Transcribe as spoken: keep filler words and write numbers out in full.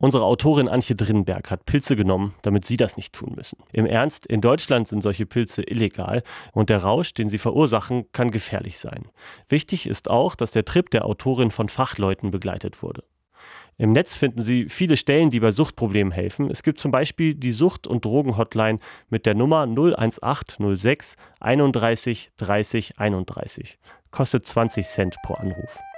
Unsere Autorin Antje Drinnenberg hat Pilze genommen, damit Sie das nicht tun müssen. Im Ernst, in Deutschland sind solche Pilze illegal und der Rausch, den sie verursachen, kann gefährlich sein. Wichtig ist auch, dass der Trip der Autorin von Fachleuten begleitet wurde. Im Netz finden Sie viele Stellen, die bei Suchtproblemen helfen. Es gibt zum Beispiel die Sucht- und Drogen-Hotline mit der Nummer null eins acht null sechs einunddreißig dreißig einunddreißig. Kostet zwanzig Cent pro Anruf.